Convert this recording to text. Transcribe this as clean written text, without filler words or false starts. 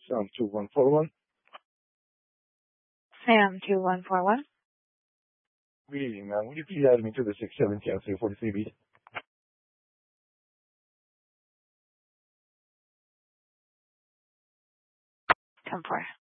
Sam 2141. Sam 2141. Good evening, ma'am. Would you please add me to the 670 and 343B? 10-4.